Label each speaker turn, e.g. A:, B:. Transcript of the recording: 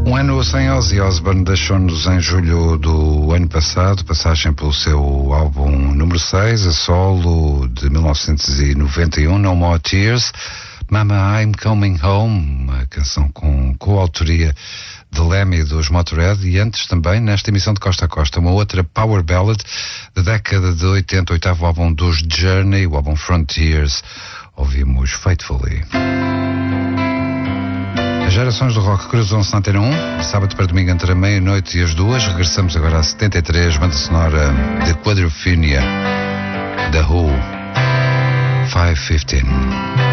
A: Um ano sem Ozzy Osbourne, deixou-nos em julho do ano passado, passagem pelo seu álbum número 6, a solo de 1991, No More Tears, Mama I'm Coming Home, uma canção com coautoria de Lemmy dos Motörhead, e antes também, nesta emissão de Costa a Costa, uma outra power ballad da década de 80, oitavo álbum dos Journey, o álbum Frontiers, ouvimos Faithfully. As gerações do rock cruzam-se na Antena 1, sábado para domingo entre a meia-noite e as 2. Regressamos agora a 73, banda sonora de Quadrophenia, The Who, 515.